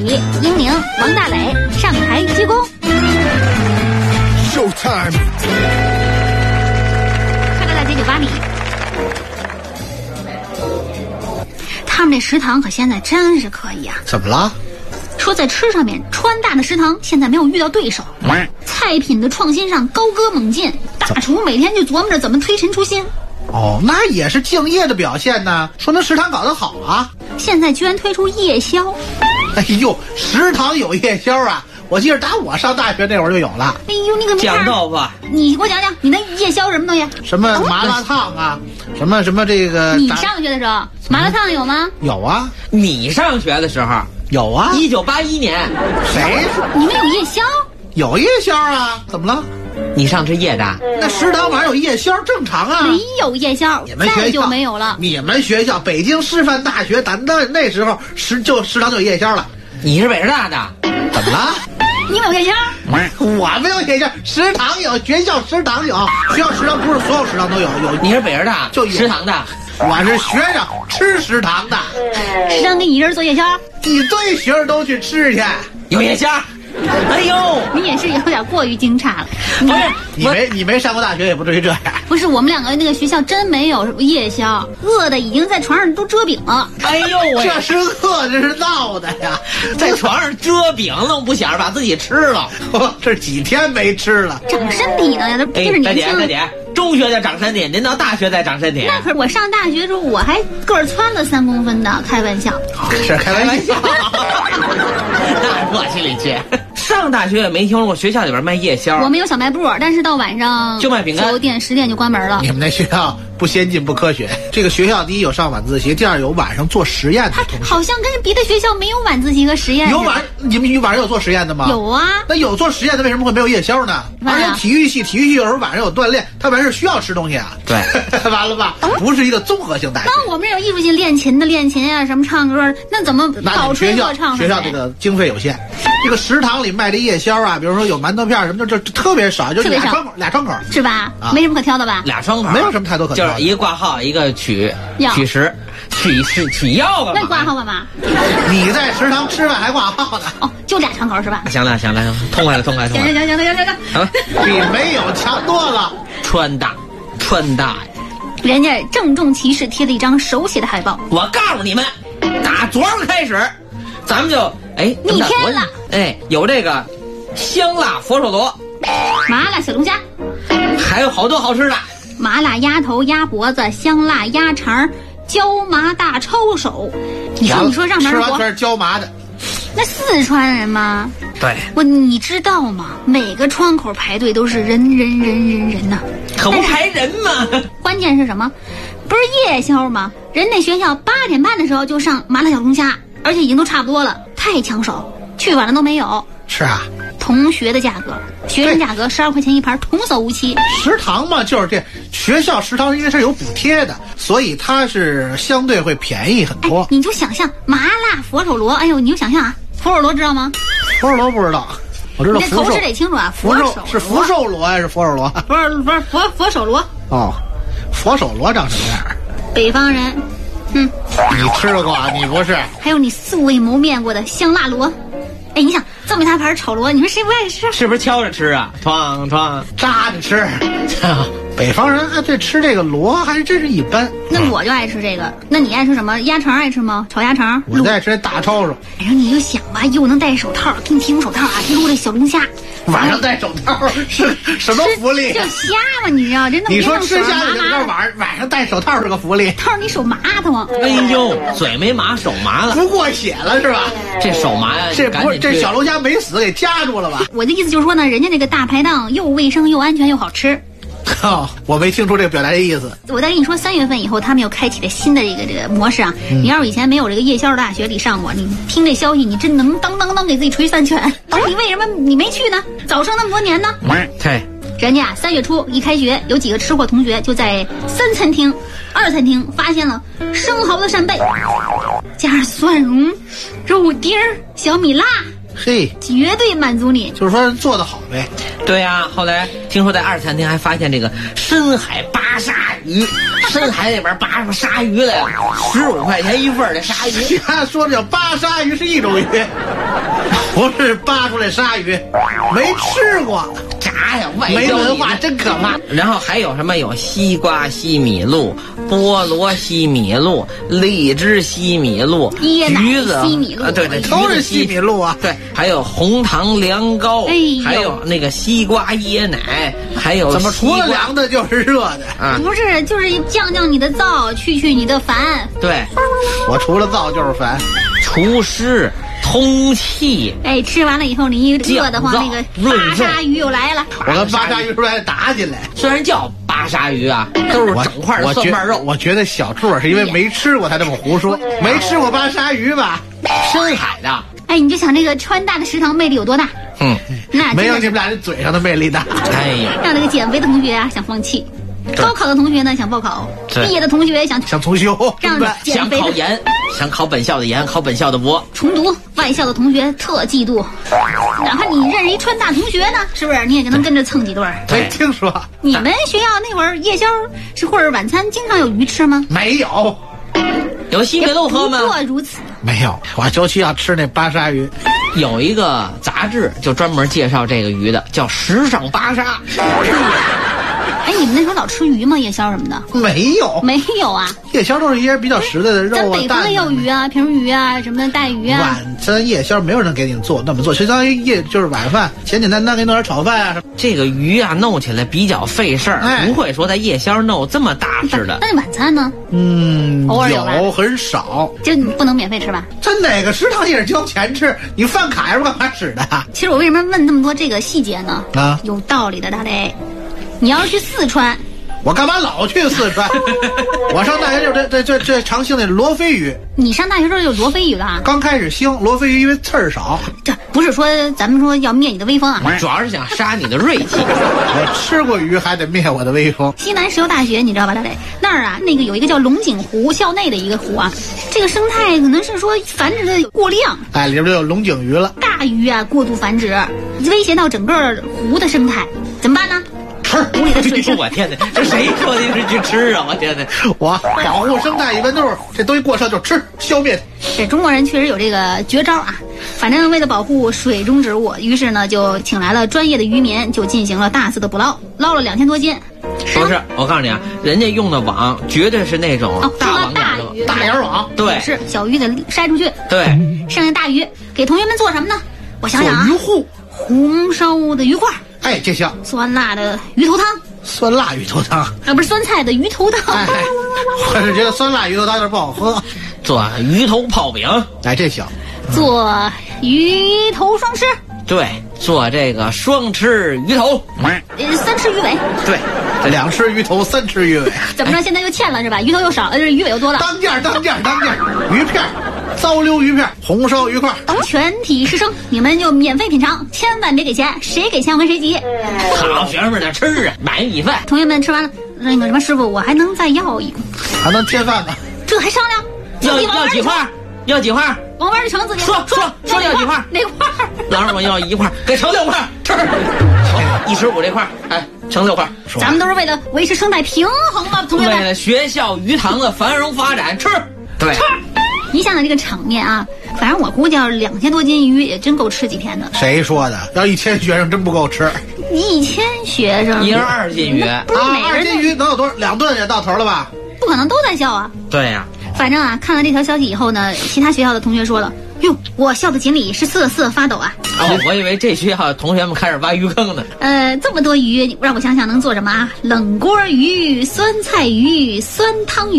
喜、英宁、王大磊上台鞠躬。 Showtime！ 快乐大街98里，他们这食堂可现在真是可以啊！ 怎么了？ 说在吃上面，川大的食堂现在没有遇到对手，菜品的创新上高歌猛进，大厨每天就琢磨着怎么推陈出新。 哦，那也是敬业的表现呢，说明食堂搞得好啊。 现在居然推出夜宵。 哎呦，食堂有夜宵啊！我记得打我上大学那会儿就有了。 哎呦，那个酱豆腐， 你给我讲讲你那夜宵什么东西？ 什么麻辣烫啊，什么这个。 你上学的时候麻辣烫有吗？ 有啊。 你上学的时候有啊。 1981年。 谁？ 你们有夜宵？ 有夜宵啊？怎么了？ 你上吃夜的？ 那食堂晚上有夜宵正常啊。 没有夜宵， 你们学校再就没有了。 你们学校北京师范大学，咱那时候食堂就有夜宵了。 你是北师大的？ 怎么了？ 你们有夜宵？ 我没有夜宵，食堂有，学校食堂有，学校食堂不是所有食堂都有。 你是北师大就有食堂的？ 我是学生吃食堂的。 食堂给你一人做夜宵？ 一堆学生都去吃去。 有夜宵。哎呦， 你也是有点过于惊诧了。 不是你没上过大学，也不至于这样。 不是，我们两个那个学校真没有夜宵，饿的已经在床上都遮饼了。 哎呦喂， 这是饿，这是闹的呀！ 在床上遮饼都不想着把自己吃了。 这几天没吃了， 长身体呢，这是年轻。 大姐，中学就长身体，您到大学再长身体。 那可是我上大学的时候，我还个儿蹿了3公分的，开玩笑。 是开玩笑。 那我心里去。上大学也没听说过学校里边卖夜宵。 我们有小卖部，但是到晚上就卖饼干， 9点10点就关门了。 你们那学校不先进不科学。这个学校第一有上晚自习，第二有晚上做实验的同学。 好像跟别的学校没有晚自习和实验。 你们晚上有做实验的吗？ 有啊。 那有做实验的为什么会没有夜宵呢？而且体育系有时候晚上有锻炼，他晚上需要吃东西啊。 对， 完了吧？不是一个综合性大学。 那我们有艺术性练琴啊，什么唱歌，那怎么搞吹合唱？ 学校这个经费有限，这个食堂里卖的夜宵啊，比如说有馒头片什么的，这特别少，就俩窗口是吧？没什么可挑的吧？ 俩窗口没有什么太多可挑的， 就是一个挂号，一个取食。取药干嘛？ 那挂号干嘛？ 你在食堂吃饭还挂号呢？ 哦，就俩窗口是吧？ 行了，痛快了。行。 比没有强多了。 川大呀！ 人家郑重其事贴了一张手写的海报。 我告诉你们，打昨儿开始，咱们就逆天了。 有这个香辣佛手螺、 麻辣小龙虾， 还有好多好吃的。 麻辣鸭头、鸭脖子、香辣鸭肠、椒麻大抄手。你说上面吃完全是椒麻的。 那四川人吗？ 对。 你知道吗？每个窗口排队都是人呐。 可不排人吗？ 关键是什么？不是夜宵吗？人那学校8点半的时候就上麻辣小龙虾，而且已经都差不多了，太抢手，去晚了都没有。 是啊。 同学的价格，学生价格12块钱一盘，童叟无欺。 食堂嘛，就是这学校食堂因为是有补贴的，所以它是相对会便宜很多。 你就想象麻辣佛手螺，你就想象啊，佛手螺知道吗？ 佛手螺不知道，我知道福寿。你这口齿得清楚啊， 佛手是福寿螺还是佛手螺？ 佛手螺。 哦，佛手螺长什么样？ 北方人。你吃过啊？你不是？ 还有你素未谋面过的香辣螺。你想这么大盘炒螺，你说谁不爱吃？ 是不是敲着吃啊？哐扎着吃。北方人对吃这个螺还真是一般。 那我就爱吃这个。那你爱吃什么？鸭肠爱吃吗？炒鸭肠。 我爱吃大抄手。 你就想吧，又能戴手套，给你提供手套啊，撸这小龙虾。 晚上戴手套是什么福利？ 就虾嘛，你知道？真的。 你说吃虾的这晚上戴手套是个福利。 套你手麻疼。 哎呦，嘴没麻，手麻了， 不过血了是吧？ 这手麻呀， 这小龙虾没死，给夹住了吧？ 我的意思就是说呢，人家这个大排档又卫生又安全又好吃。 我没听出这个表达的意思。 我再跟你说，3月份以后他们又开启了新的这个模式啊。你要是以前没有这个夜宵大学里上过，你听这消息，你真能当给自己捶3拳。你为什么你没去呢？早生那么多年呢？ 对， 人家3月初一开学，有几个吃货同学就在3餐厅、2餐厅发现了生蚝的扇贝，加上蒜蓉、肉丁、小米辣。 嘿， 绝对满足你。 就是说做得好呗。 对呀、后来听说在二餐厅还发现这个深海巴鲨鱼，深海那边扒出鲨鱼来了，15块钱一份的鲨鱼。 他说的叫巴鲨鱼是一种鱼，不是扒出来鲨鱼，没吃过， 炸呀，外没焦文化真可怕。 然后还有什么？有西瓜西米露、菠萝西米露、荔枝西米露、 椰奶橘子西米露对对， 都是西米露啊。 对，还有红糖凉糕， 哎呦还有那个西瓜椰奶，还有怎么除了西瓜凉的就是热的？ 啊？ 不是，就是降降你的燥，去你的烦。 对， 我除了燥就是烦。 除湿通气。 哎，吃完了以后你一热的慌， 降那个巴鲨鱼又来了。 我跟巴鲨鱼是不是还打起来？ 虽然叫巴鲨鱼啊，都是整块的蒜瓣肉。 我觉得小柱是因为没吃过才这么胡说，没吃过巴鲨鱼吧？ 深海的， 哎，你就想这个川大的食堂魅力有多大？那没有真的你们俩这嘴上的魅力大。 哎呀， 让那个减肥的同学啊想放弃，高考的同学呢想报考， 对毕业的同学想想重修， 让对想减肥的考研，想考本校的研，考本校的博。 重读，外校的同学特嫉妒。哪怕你认识一川大同学呢，是不是你也能跟着蹭几顿儿？ 没听说， 你们学校那会儿夜宵是或者晚餐经常有鱼吃吗？ 没有， 有西米露喝吗不？过如此。 没有，我尤其要吃那巴鲨鱼。 有一个杂志就专门介绍这个鱼的，叫《时尚巴鲨》。 哎，你们那时候老吃鱼吗？夜宵什么的？ 没有， 没有啊， 夜宵都是一些比较实在的肉啊、 咱北方蛋也有鱼啊，平鱼啊，什么带鱼啊。 晚餐夜宵没有人给你做那么做，相当于就是晚饭，简简单单给你弄点炒饭啊什么。 这个鱼啊，弄起来比较费事儿， 哎不会说在夜宵弄这么大只的。 那晚餐呢？ 有偶尔有吧很少。 就你不能免费吃吧？ 这哪个食堂也是交钱吃？你饭卡是干嘛使的？ 其实我为什么问那么多这个细节呢？ 啊有道理的，大雷。你要是去四川， 我干嘛老去四川？我上大学就是这常兴的罗非鱼， 你上大学时候有罗非鱼了啊？ 刚开始兴罗非鱼，因为刺儿少。 这不是说咱们说要灭你的威风啊！ 主要是想杀你的锐气。 我吃过鱼，还得灭我的威风。 西南石油大学你知道吧，大雷？那儿啊，那个有一个叫龙井湖，校内的一个湖啊，这个生态可能是说繁殖的过量， 哎，里边就有龙井鱼了， 大鱼啊过度繁殖，威胁到整个湖的生态，怎么办呢？ 吃。 湖里的水生我天哪，这谁说的是去吃啊？我天哪！ 我保护生态一般都是这东西过剩就吃，消灭。 这中国人确实有这个绝招啊！反正为了保护水中植物，于是呢就请来了专业的渔民，就进行了大肆的捕捞，捞了2000多斤。 不是，我告诉你啊，人家用的网绝对是那种哦， 大说网点的， 大鱼， 大眼网， 对是小鱼得筛出去， 对， 剩下大鱼给同学们做什么呢？我想做想啊鱼，护。 红烧的鱼块， 哎，这行， 酸辣的鱼头汤， 酸辣鱼头汤。 啊不是酸菜的鱼头汤。 哎，我是觉得酸辣鱼头汤有点不好喝。 做鱼头泡饼， 哎，这行。 做鱼头双吃， 对，做这个双吃鱼头， 3吃鱼尾。 对， 2吃鱼头，3吃鱼尾。 怎么着？现在又欠了是吧？鱼头又少了，鱼尾又多了。 当件，鱼片，糟溜鱼片，红烧鱼块。 全体师生，你们就免费品尝，千万别给钱，谁给钱我跟谁急。 好学生们那吃啊，买米饭。 同学们吃完了，那个什么师傅，我还能再要一个， 还能添饭呢？ 这还商量？ 要几块？要几块？ 往碗里盛自己说要几块？ 哪块？ 老师我要1块，给盛6块，吃。115这块，哎，盛6块。 咱们都是为了维持生态平衡嘛，同学们。 为了学校鱼塘的繁荣发展，吃。对， 你想想这个场面啊，反正我估计要是2000多斤鱼也真够吃几天的。 谁说的？要1000学生真不够吃。 1000学生， 一人2斤鱼。 不是每 2斤鱼能有多少？2顿也到头了吧？ 不可能都在校啊。 对呀。 反正啊，看了这条消息以后呢，其他学校的同学说了，哟，我校的锦鲤是瑟瑟发抖啊。 哦，我以为这学校同学们开始挖鱼坑呢。 这么多鱼，让我想想能做什么啊？冷锅鱼、酸菜鱼、酸汤鱼。